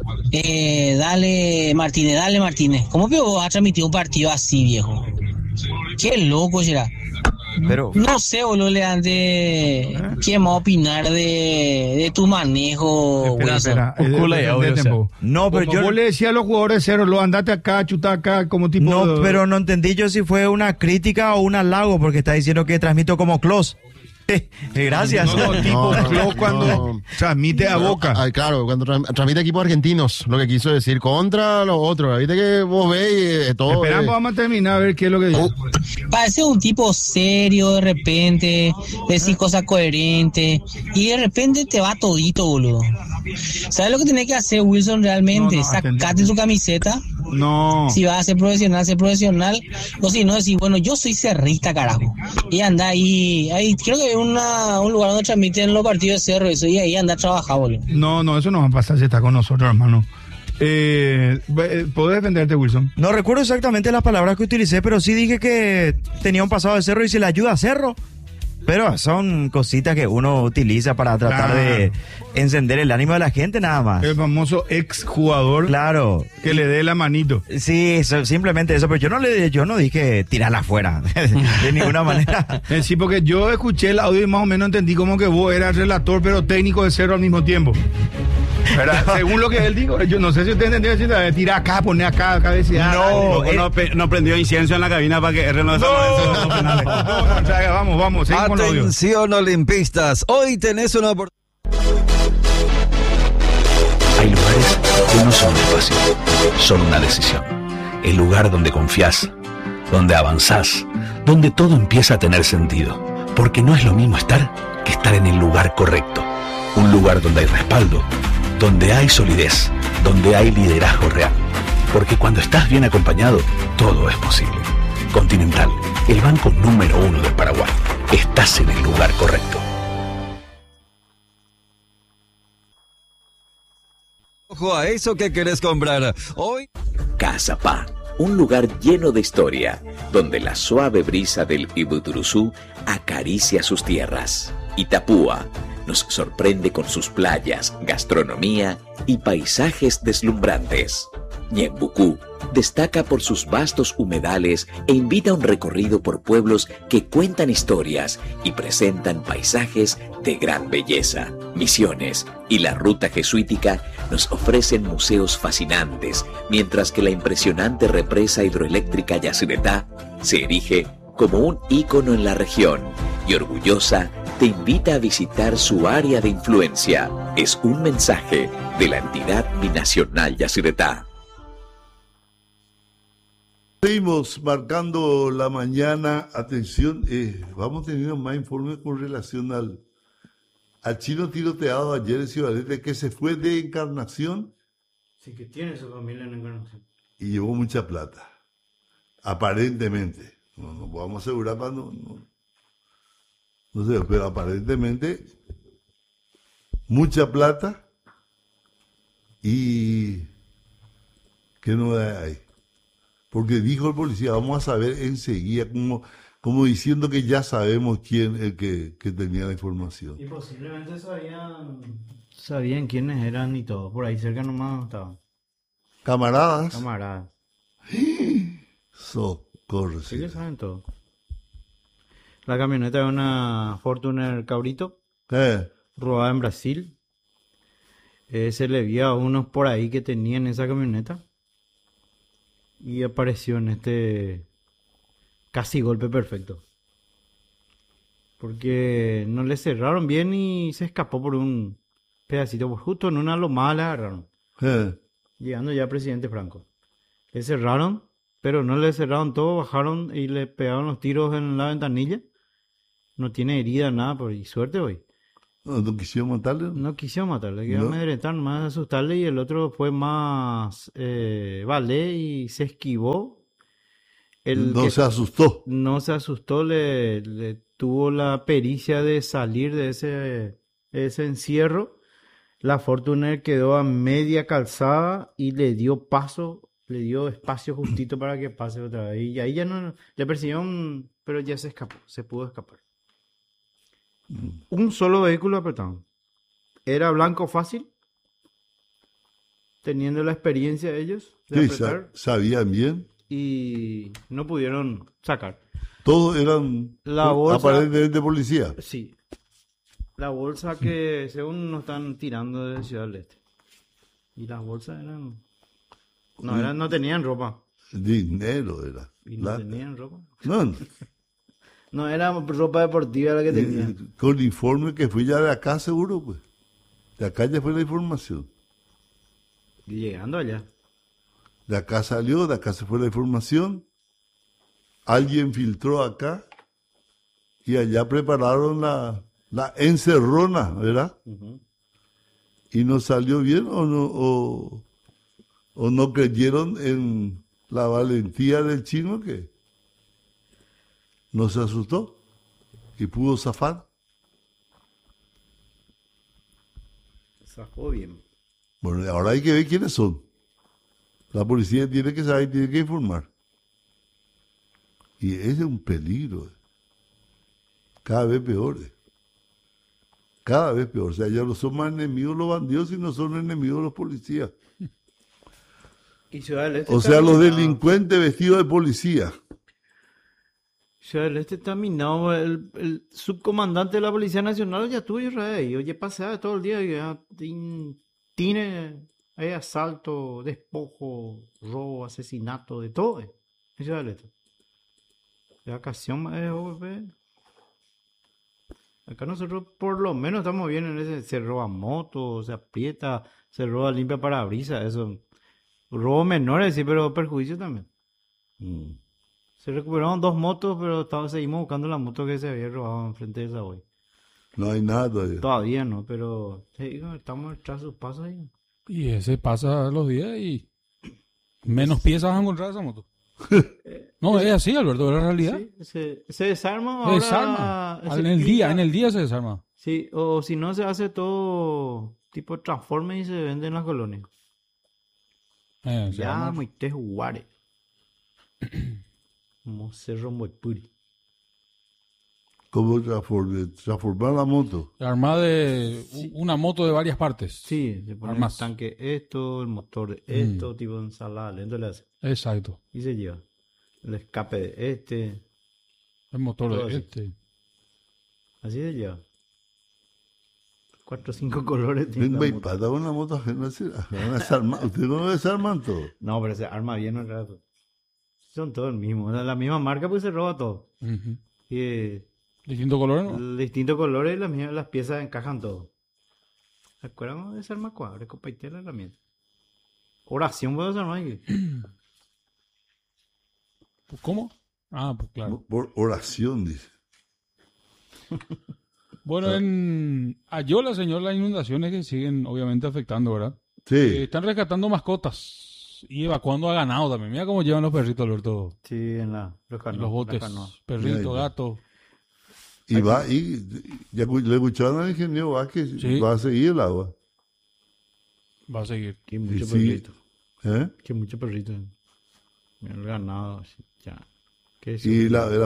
Dale, Martínez. ¿Cómo que vos vas a transmitir un partido así, viejo? Qué loco será. Pero no sé, boludo, ¿quién va a opinar de tu manejo, espera, no, pero yo le decía a los jugadores de Cerro, lo andate acá, chuta acá, como tipo. No, pero no entendí yo si fue una crítica o un halago, porque está diciendo que transmito como Klose. Gracias. No, cuando transmite a Boca. Claro, cuando transmite equipos argentinos, lo que quiso decir contra los otros. Viste que vos veis todo. Esperamos, vamos a terminar a ver qué es lo que dice. Parece un tipo serio de repente, decir cosas coherentes y de repente te va todito, boludo. ¿Sabes lo que tenés que hacer, Wilson, realmente? Sacate tu camiseta. No. Si vas a ser profesional, o si no, decir, bueno, yo soy cerrista, carajo. Y anda ahí creo que hay un lugar donde transmiten los partidos de Cerro, eso, y ahí anda a trabajar, boludo. No, eso no va a pasar si está con nosotros, hermano. ¿Podés defenderte, Wilson? No recuerdo exactamente las palabras que utilicé, pero sí dije que tenía un pasado de Cerro y se le ayuda a Cerro. Pero son cositas que uno utiliza para tratar de encender el ánimo de la gente, nada más. El famoso exjugador. Claro. Que le dé la manito. Sí, simplemente eso. Pero yo no dije tirarla afuera. De ninguna manera. Sí, porque yo escuché el audio y más o menos entendí como que vos eras relator, pero técnico de Cerro al mismo tiempo. Según lo que él dijo, yo no sé si usted entendió, tirar acá, poner acá, cabecear. No prendió incienso en la cabina para que R no desaparezca. Vamos, seguimos con el audio. Atención, olimpistas, hoy tenés una oportunidad. Hay lugares que no son un espacio, son una decisión. El lugar donde confías, donde avanzás, donde todo empieza a tener sentido. Porque no es lo mismo estar que estar en el lugar correcto. Un lugar donde hay respaldo, donde hay solidez, donde hay liderazgo real. Porque cuando estás bien acompañado, todo es posible. Continental, el banco número 1 del Paraguay. Estás en el lugar correcto. Ojo a eso que querés comprar. Hoy... Casa Pa, un lugar lleno de historia, donde la suave brisa del Ibuturuzú acaricia sus tierras. Itapúa nos sorprende con sus playas, gastronomía y paisajes deslumbrantes. Ñembucú destaca por sus vastos humedales e invita a un recorrido por pueblos que cuentan historias y presentan paisajes de gran belleza. Misiones y la ruta jesuítica nos ofrecen museos fascinantes, mientras que la impresionante represa hidroeléctrica Yacyretá se erige como un ícono en la región y orgullosa te invita a visitar su área de influencia. Es un mensaje de la entidad binacional Yacyretá. Seguimos marcando la mañana. Atención, vamos teniendo más informes con relación al chino tiroteado ayer en Ciudad del Este, que se fue de Encarnación. Sí, que tiene su familia en Encarnación. Y llevó mucha plata, aparentemente. No podemos asegurar, no sé, pero aparentemente mucha plata. Y ¿qué novedad hay? Porque dijo el policía, vamos a saber enseguida, como diciendo que ya sabemos quién es el que tenía la información. Y posiblemente sabían quiénes eran y todo. Por ahí cerca nomás estaban. ¿Camaradas? Camaradas. Socorro. Sí que saben todo. La camioneta de una Fortuner Cabrito. Robada en Brasil. Se le vio a unos por ahí que tenían esa camioneta. Y apareció en este casi golpe perfecto. Porque no le cerraron bien y se escapó por un pedacito, justo en una lomada le agarraron. Llegando ya presidente Franco. Le cerraron, pero no le cerraron todo, bajaron y le pegaron los tiros en la ventanilla. No tiene herida, nada, y suerte hoy. ¿No quisieron matarle? No quisieron matarle, querían amedrentar, más asustarle, y el otro fue más vale y se esquivó. Se asustó. No se asustó, le tuvo la pericia de salir de ese encierro. La Fortuner quedó a media calzada y le dio espacio justito para que pase otra vez. Y ahí ya no le persiguieron, pero ya se escapó, se pudo escapar. Un solo vehículo apretaron. Era blanco fácil, teniendo la experiencia ellos de apretar. Sabían bien. Y no pudieron sacar. Todos eran aparentemente policía. Sí. La bolsa que según nos están tirando de Ciudad del Este. Y las bolsas eran... No tenían ropa. Dinero era. ¿Y no tenían ropa? No. No era ropa deportiva la que tenían. Con el informe que fui ya de acá seguro, pues. De acá ya fue la información. Y llegando allá. De acá salió, de acá se fue la información. Alguien filtró acá y allá prepararon la encerrona, ¿verdad? Uh-huh. Y no salió bien o no creyeron en la valentía del chino que no se asustó y pudo zafar. Zafó bien. Bueno, ahora hay que ver quiénes son. La policía tiene que saber, tiene que informar. Y ese es un peligro. Cada vez peor. Cada vez peor. O sea, ya no son más enemigos los bandidos, sino son enemigos los policías. Y Ciudad del Este o sea, los delincuentes vestidos de policía. Ciudad del Este está minado. El subcomandante de la Policía Nacional ya estuvo Israel. Oye, pasaba todo el día. Ya tiene asalto, despojo, robo, asesinato, de todo. En Ciudad del Este. De vacación, acá nosotros por lo menos estamos bien en ese. Se roba motos, se aprieta, se roba limpia parabrisas, eso. Robo menores, sí, pero perjuicio también. Se recuperaron 2 motos, pero seguimos buscando la moto que se había robado enfrente de Savoy. No hay nada todavía. Todavía no, pero estamos tras sus pasos ahí. Y ese pasa los días y menos piezas vas a encontrar esa moto. No, es así, Alberto, es la realidad. Sí, se desarma ahora. Se desarma. En el día se desarma. Sí, o si no se hace todo tipo transforme y se vende en las colonias. Ya muy tejuare. Como Cerro Moipuri. ¿Cómo transformar la moto? Armada de una moto de varias partes. Sí, se pone el tanque esto, el motor de esto, tipo de ensalada, lento le hace. Exacto. Y se lleva el escape de este. El motor de este. Así se lleva. 4 o 5 colores tiene. Venga, y para una moto ajena, ¿usted no desarman todo? No, pero se arma bien un rato. Son todos el mismo. La misma marca, pues se roba todo. Uh-huh. Y ¿distintos colores, no? Distintos colores y las piezas encajan todo. ¿Se acuerdan de desarmar cuadros? Compartir la herramienta. Oración puedo desarmar aquí. ¿Cómo? Ah, pues claro. Por oración, dice. Bueno, en Ayola, señor, las inundaciones que siguen obviamente afectando, ¿verdad? Sí. Están rescatando mascotas y evacuando a ganado también. Mira cómo llevan los perritos, Alberto. Sí, en los botes. Perritos, gatos. Y va, y ya le escucharon al ingeniero Vázquez, sí. Va a seguir el agua. Va a seguir. Que mucho perrito. Que mucho perrito. El ganado, ya. Y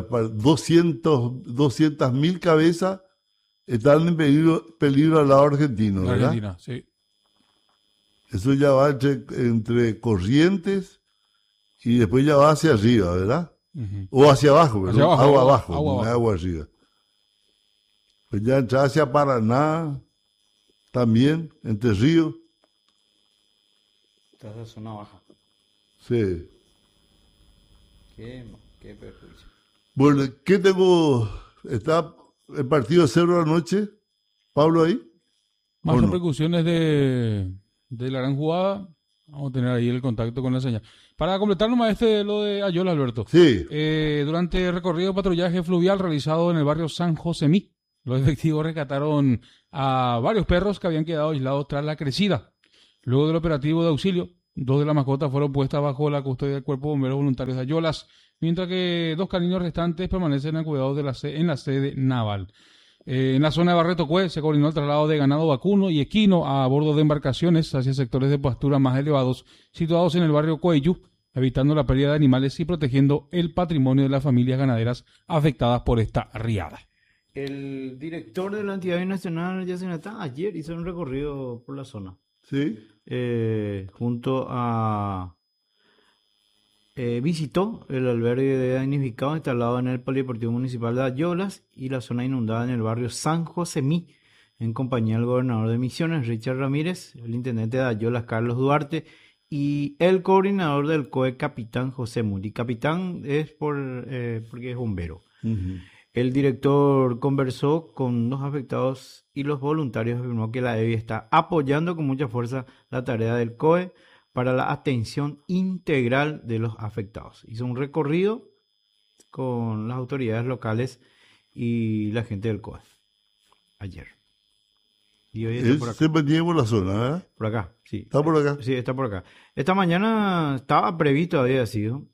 200.000 cabezas están en peligro al lado argentino, ¿verdad? Argentina, sí. Eso ya va entre Corrientes y después ya va hacia arriba, ¿verdad? Uh-huh. O hacia abajo, ¿verdad? Agua abajo, agua arriba. Pues ya entra hacia Paraná, también, Entre Ríos. Esta es la zona baja. Sí. Qué perjuicio. Bueno, ¿qué tengo? ¿Está el partido de Cerro anoche? ¿Pablo ahí? Más repercusiones de la gran jugada. Vamos a tener ahí el contacto con la señal. Para completar nomás lo de Ayola, Alberto. Sí. Durante el recorrido de patrullaje fluvial realizado en el barrio San Josemí, los efectivos rescataron a varios perros que habían quedado aislados tras la crecida. Luego del operativo de auxilio, 2 de las mascotas fueron puestas bajo la custodia del Cuerpo de Bomberos Voluntarios de Ayolas, mientras que 2 caninos restantes permanecen al cuidado en la sede naval. En la zona de Barreto Cue se coordinó el traslado de ganado vacuno y equino a bordo de embarcaciones hacia sectores de pastura más elevados situados en el barrio Coeyú, evitando la pérdida de animales y protegiendo el patrimonio de las familias ganaderas afectadas por esta riada. El director de la entidad binacional Yacinatá ayer hizo un recorrido por la zona. Sí. Junto a... visitó el albergue de damnificados instalado en el Polideportivo Municipal de Ayolas y la zona inundada en el barrio San Josemí, en compañía del gobernador de Misiones, Richard Ramírez, el intendente de Ayolas, Carlos Duarte, y el coordinador del COE, capitán José Muri. Capitán es porque es bombero. Uh-huh. El director conversó con los afectados y los voluntarios afirmó que la EBI está apoyando con mucha fuerza la tarea del COE para la atención integral de los afectados. Hizo un recorrido con las autoridades locales y la gente del COE ayer. Y hoy está por acá. Se mantiene por la zona, ¿verdad? Por acá, sí. ¿Está por acá? Sí, está por acá. Esta mañana estaba previsto, había sido,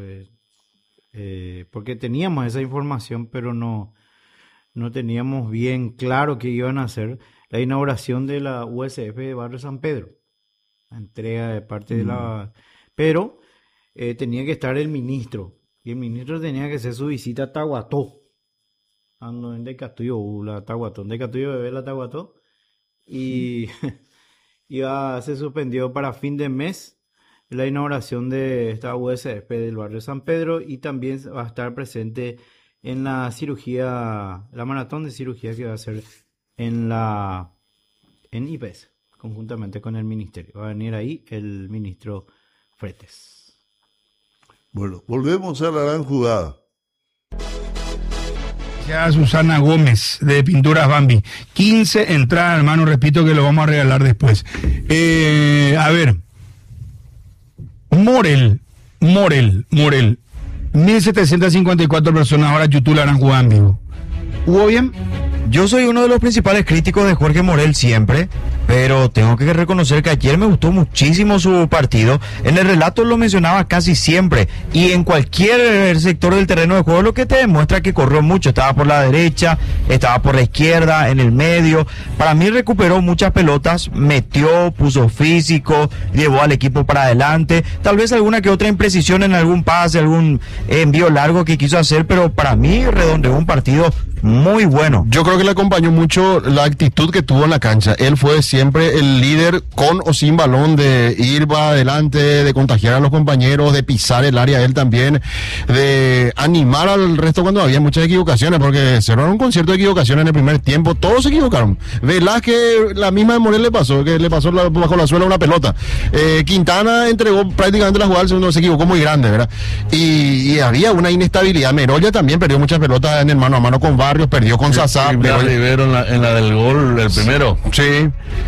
porque teníamos esa información, pero no teníamos bien claro qué iban a hacer. La inauguración de la USF de Barrio San Pedro. La entrega de parte de la... Pero tenía que estar el ministro. Y el ministro tenía que hacer su visita a Tahuató. Ando en Decatuyo, la Tahuató. En Decatuyo bebé la Tahuató. Y se suspendió para fin de mes la inauguración de esta USF del barrio San Pedro. Y también va a estar presente en la cirugía, la maratón de cirugía que va a hacer en IPES. Conjuntamente con el ministerio. Va a venir ahí el ministro Fretes. Bueno, volvemos a la gran jugada. Ya Susana Gómez de Pinturas Bambi. 15 entradas, hermano, repito que lo vamos a regalar después. A ver. Morel. 1754 personas ahora YouTube la gran jugada en vivo. ¿Hubo bien? Yo soy uno de los principales críticos de Jorge Morel siempre, pero tengo que reconocer que ayer me gustó muchísimo su partido. En el relato lo mencionaba casi siempre y en cualquier sector del terreno de juego, lo que te demuestra que corrió mucho. Estaba por la derecha, estaba por la izquierda, en el medio. Para mí recuperó muchas pelotas, metió, puso físico, llevó al equipo para adelante. Tal vez alguna que otra imprecisión en algún pase, algún envío largo que quiso hacer, pero para mí redondeó un partido muy bueno. Yo creo que le acompañó mucho la actitud que tuvo en la cancha. Él fue siempre el líder con o sin balón, de ir para adelante, de contagiar a los compañeros, de pisar el área él también, de animar al resto cuando había muchas equivocaciones, porque cerraron un concierto de equivocaciones en el primer tiempo, todos se equivocaron. Velázquez, la misma de Morel le pasó bajo la suela una pelota. Quintana entregó prácticamente la jugada, el segundo se equivocó muy grande, ¿verdad? Y había una inestabilidad. Meroya también perdió muchas pelotas en el mano a mano con Barrios, perdió con Sasá. Rivero en la del gol, el primero. Sí.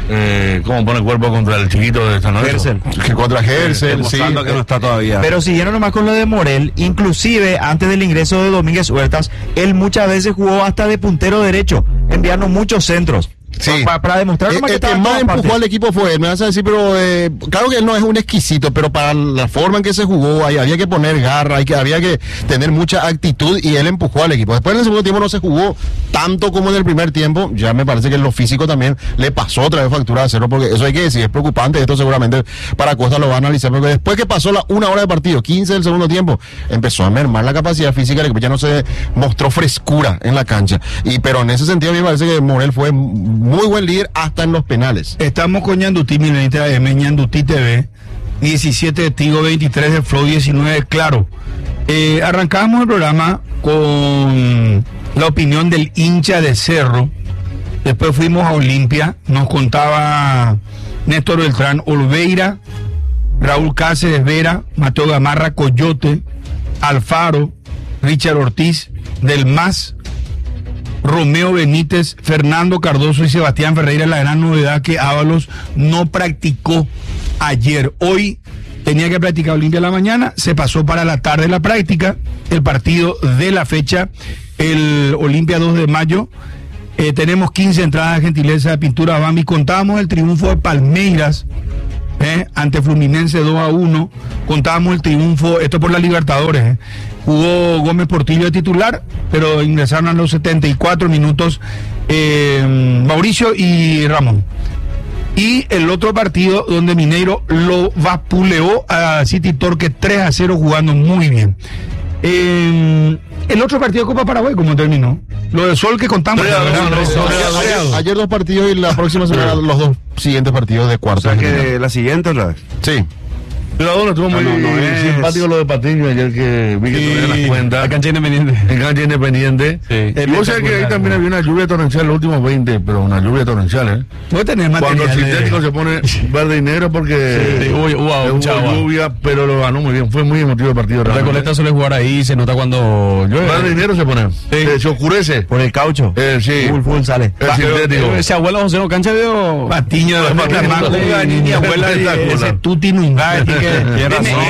¿Cómo pone el cuerpo contra el chiquito de San Lorenzo? Contra Gersel, sí. Que no está todavía. Pero siguiendo nomás con lo de Morel, inclusive antes del ingreso de Domínguez Huertas, él muchas veces jugó hasta de puntero derecho, enviando muchos centros. Sí. Para demostrar que más empujó al equipo fue él, me vas a decir, pero claro que él no es un exquisito, pero para la forma en que se jugó había que poner garra, había que tener mucha actitud y él empujó al equipo. Después en el segundo tiempo no se jugó tanto como en el primer tiempo, ya me parece que en lo físico también le pasó otra vez factura de cero, porque eso hay que decir, es preocupante. Esto seguramente para Costa lo va a analizar, porque después que pasó la 1 hora de partido, 15 del segundo tiempo, empezó a mermar la capacidad física del equipo, ya no se mostró frescura en la cancha, pero en ese sentido a mí me parece que Morel fue muy buen líder hasta en los penales. Estamos con Ñandutí, Milenita M, Ñandutí TV, 17 de Tigo, 23 de Flow, 19 Claro. Arrancábamos el programa con la opinión del hincha de Cerro. Después fuimos a Olimpia, nos contaba Néstor Beltrán, Olveira, Raúl Cáceres Vera, Mateo Gamarra, Coyote, Alfaro, Richard Ortiz, Del Mas, Romeo Benítez, Fernando Cardoso y Sebastián Ferreira. La gran novedad que Ábalos no practicó ayer. Hoy tenía que practicar Olimpia en la mañana, se pasó para la tarde la práctica. El partido de la fecha, el Olimpia 2 de mayo. Tenemos 15 entradas de gentileza de Pintura Bambi. Contábamos el triunfo de Palmeiras ante Fluminense 2-1. Contábamos el triunfo, esto por la Libertadores. Jugó Gómez Portillo de titular, pero ingresaron a los 74 minutos Mauricio y Ramón. Y el otro partido donde Mineiro lo vapuleó a City Torque 3-0, jugando muy bien. El otro partido de Copa Paraguay, ¿cómo terminó? Lo de Sol que contamos. Ayer 2 partidos y la próxima semana los 2 siguientes partidos de cuarto. O sea que la siguiente otra vez. Sí. Pero estuvo muy simpático lo de Patiño ayer, que vi que tuvieron las cuentas. En cancha Independiente. En cancha Independiente. Sí. Y vos sabés que ahí también había una lluvia torrencial los últimos 20, pero una lluvia torrencial, Cuando el sintético se pone verde y negro porque hubo lluvia, pero lo ganó muy bien. Fue muy emotivo el partido. Recoleta suele jugar ahí, se nota cuando llueve. Verde y negro se pone. Se oscurece. Por el caucho. Sí. Full sale. El sintético. Ese abuelo José no cancha veo Patiño de mi abuela, ese Tuti Nungay. Tiene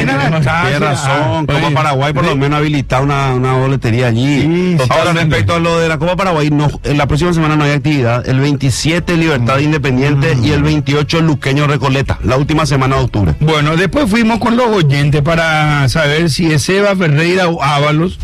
razón. Copa Paraguay por lo menos habilita una boletería allí. Ahora, respecto a lo de la Copa Paraguay, en la próxima semana no hay actividad. El 27 Libertad Independiente y el 28 Luqueño Recoleta, la última semana de octubre. Bueno, después fuimos con los oyentes para saber si es Seba Ferreira o Ábalos,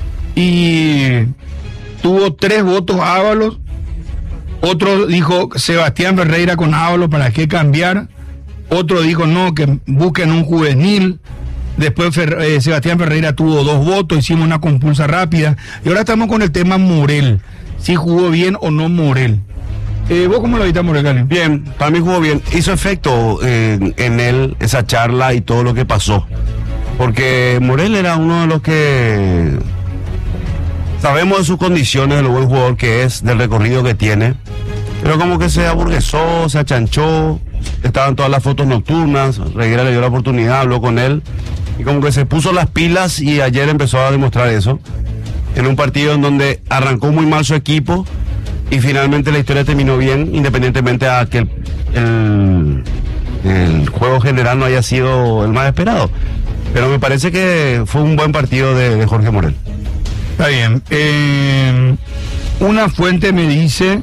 y tuvo 3 votos Ábalos. Otro dijo Sebastián Ferreira con Ábalos, ¿para qué cambiar? Otro dijo no, que busquen un juvenil. Después Sebastián Ferreira tuvo 2 votos, hicimos una compulsa rápida. Y ahora estamos con el tema Morel, si jugó bien o no Morel. ¿Vos cómo lo viste, Morel, Cali? Bien, para mí jugó bien. Hizo efecto en él esa charla y todo lo que pasó. Porque Morel era uno de los que sabemos de sus condiciones, de lo buen jugador que es, del recorrido que tiene. Pero como que se aburguesó, se achanchó. Estaban todas las fotos nocturnas, Reguera le dio la oportunidad, habló con él y como que se puso las pilas, y ayer empezó a demostrar eso en un partido en donde arrancó muy mal su equipo y finalmente la historia terminó bien, independientemente a que el juego general no haya sido el más esperado, pero me parece que fue un buen partido de Jorge Morel. Está bien. Una fuente me dice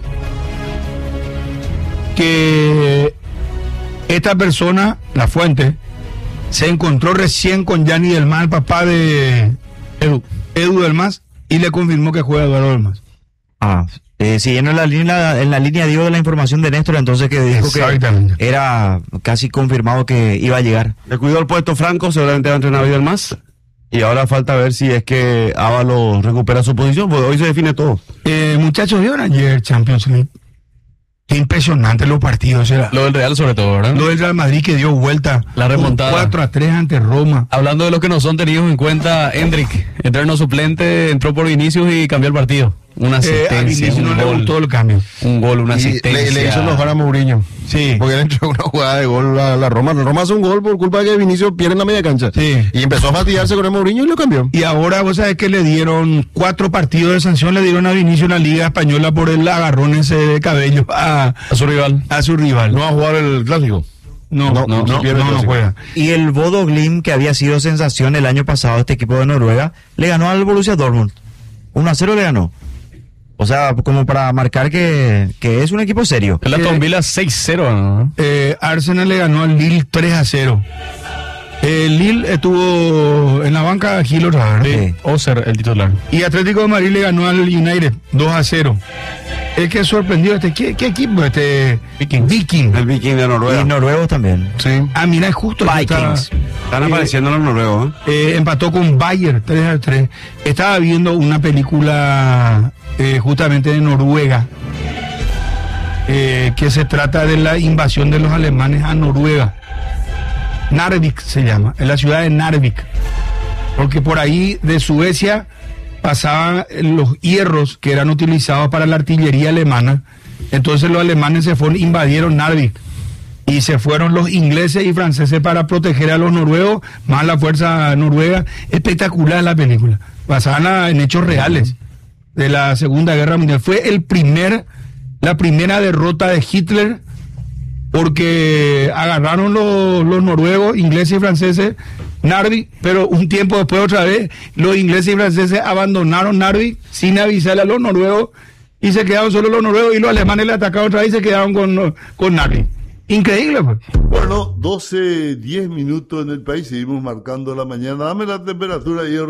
que esta persona, la fuente, se encontró recién con Gianni Del Mas, el papá de Edu Del Mas, y le confirmó que juega Eduardo Del Mas. Siguiendo en la línea dio de la información de Néstor, entonces, que dijo que era casi confirmado que iba a llegar. Le cuidó el puesto Franco, seguramente va a entrenar Del Mas. Y ahora falta ver si es que Ábalos recupera su posición, porque hoy se define todo. Muchachos, ¿vieron ayer Champions League? Qué impresionante los partidos. Lo del Real sobre todo, ¿verdad? Lo del Real Madrid, que dio vuelta. La remontada. 4-3 ante Roma. Hablando de los que no son tenidos en cuenta, Hendrik, eterno suplente, entró por Vinicius y cambió el partido. Una asistencia, a Vinicius no un le gol. gustó el cambio. Un gol, una asistencia. Le hizo enojar a Mourinho. Sí. Porque él entró una jugada de gol a la Roma. La Roma hace un gol por culpa de que Vinicius pierde en la media cancha. Sí. Y empezó a fastidiarse con el Mourinho y lo cambió. Y ahora vos sabés que le dieron 4 partidos de sanción, le dieron a Vinicius en la Liga Española por el agarrón ese de cabello a su rival. A su rival. ¿No va a jugar el clásico? No juega. Y el Bodo Glimt, que había sido sensación el año pasado, este equipo de Noruega, le ganó al Borussia Dortmund. 1-0 le ganó. O sea, como para marcar que es un equipo serio. El Aston Villa 6-0, ¿no? Arsenal le ganó al Lille 3-0. El Lille estuvo en la banca Gil otra vez, ¿no? Sí. Oser, el titular. Y Atlético de Madrid le ganó al United 2-0. Es que sorprendió ¿qué equipo? Viking. El Viking de Noruega. Y noruegos también. Sí. Mira, es justo. Vikings. Están apareciendo los noruegos. Empató con Bayern 3-3. Estaba viendo una película justamente de Noruega, que se trata de la invasión de los alemanes a Noruega. Narvik se llama, en la ciudad de Narvik, porque por ahí de Suecia pasaban los hierros que eran utilizados para la artillería alemana. Entonces los alemanes invadieron Narvik y se fueron los ingleses y franceses para proteger a los noruegos, más la fuerza noruega. Espectacular la película, basada en hechos reales. de la Segunda Guerra Mundial. Fue la primera derrota de Hitler, porque agarraron los noruegos, ingleses y franceses Narvik, pero un tiempo después otra vez los ingleses y franceses abandonaron Narvik sin avisarle a los noruegos y se quedaron solo los noruegos, y los alemanes le atacaron otra vez y se quedaron con Narvik. Increíble, pues. Bueno, 12:10 en el país, seguimos marcando la mañana. Dame la temperatura ahí.